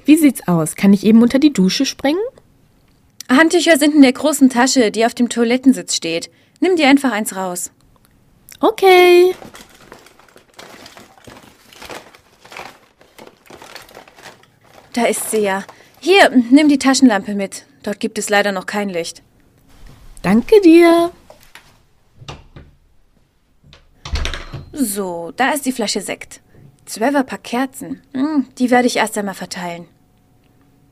Wie sieht's aus? Kann ich eben unter die Dusche springen? Handtücher sind in der großen Tasche, die auf dem Toilettensitz steht. Nimm dir einfach eins raus. Okay. Da ist sie ja. Hier, nimm die Taschenlampe mit. Dort gibt es leider noch kein Licht. Danke dir. So, da ist die Flasche Sekt. 12er Pack Kerzen. Die werde ich erst einmal verteilen.